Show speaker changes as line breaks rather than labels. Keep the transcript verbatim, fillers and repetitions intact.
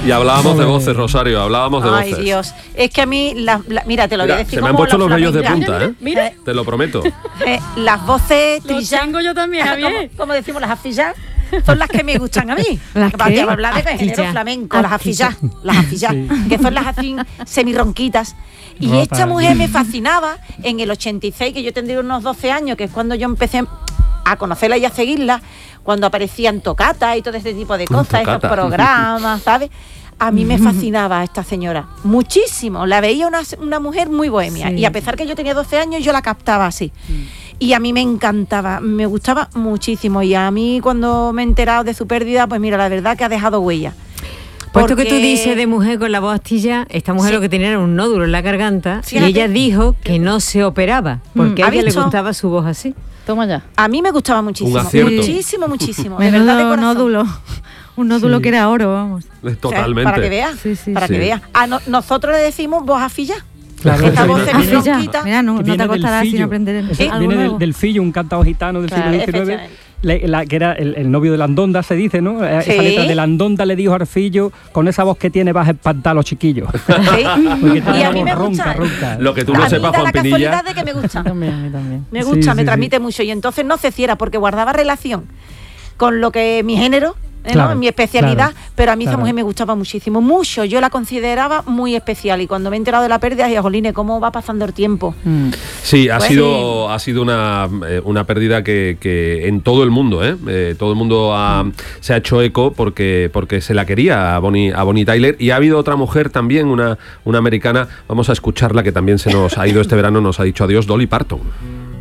Y hablábamos de voces, Rosario, hablábamos de
Ay,
voces.
Ay, Dios. Es que a mí, la, la, mira, te lo
Mira,
voy a decir
se me han
como
puesto los vellos de
flamencos.
punta, ¿eh?
Mira, mira.
Te lo prometo.
Eh, las voces
Lo
trillas,
tengo yo también, Javier.
como, como decimos las afillas, son las que me gustan a mí.
¿Las
Para
qué?
hablar de género
Afillas.
flamenco, las afillas, las afillas,
Sí.
que son las así semirronquitas. Y
Ropa.
esta mujer me fascinaba en el ochenta y seis, que yo tendría unos doce años, que es cuando yo empecé a conocerla y a seguirla, cuando aparecían tocatas y todo este tipo de cosas, estos
Tocata.
programas, ¿sabes? A mí me fascinaba esta señora, muchísimo. La veía una, una mujer muy bohemia.
Sí.
Y a pesar que yo tenía doce años, yo la captaba así. Y a mí me encantaba, me gustaba muchísimo. Y a mí, cuando me he enterado de su pérdida, pues mira, la verdad que ha dejado huella.
Puesto que tú
Porque-
dices de mujer con la voz astilla, esta mujer
Sí.
lo que tenía era un nódulo en la garganta,
Fíjate.
y ella dijo que no se operaba, porque
Mm,
a
¿ha
ella le
visto?
gustaba su voz así.
Toma ya.
A mí me gustaba muchísimo.
Un acierto.
Muchísimo, muchísimo. De verdad, de
Menudo
corazón.
nódulo. Un nódulo
Sí.
que era oro, vamos.
O sea,
Totalmente.
para que veas,
Sí, sí,
para
sí.
que veas. A no- nosotros le decimos voz afilla.
Claro,
Esta
eso
voz
viene-
semirronquita.
Mira, no,
que
no
viene
te
del
acostarás sin
fillo.
aprender
Eso
algo
viene del,
nuevo.
del Fillo, un cantado gitano del
Claro,
siglo diecinueve,
efectivamente.
le- la- que era el, el novio de Landonda, se dice, ¿no? Eh,
Sí.
Esa letra de Landonda le dijo al Fillo, con esa voz que tiene vas a espantar a los chiquillos.
Sí.
Porque tiene
Y
la
a mí
voz
me
ronca,
gusta.
ronca.
Lo que tú
A
no
mí
sepas,
da
Juan
la
Pinilla.
casualidad de que me gusta.
También, a mí también.
Me
Sí,
gusta,
sí,
me
sí.
transmite mucho. Y entonces no se cierra porque guardaba relación con lo que mi género, ¿eh, ¿no?
Claro,
mi especialidad,
claro,
pero a mí esa
claro.
mujer me gustaba muchísimo, mucho. Yo la consideraba muy especial y cuando me he enterado de la pérdida, dije, jolines, ¿cómo va pasando el tiempo?
Mm.
Sí, ha
Pues
sido ha sido una, eh, una pérdida que, que en todo el mundo, ¿eh? Eh, todo el mundo ha- se ha hecho eco porque porque se la quería a Bonnie, a Bonnie Tyler, y ha habido otra mujer también, una, una americana, vamos a escucharla, que también se nos ha ido este verano, nos ha dicho adiós, Dolly Parton.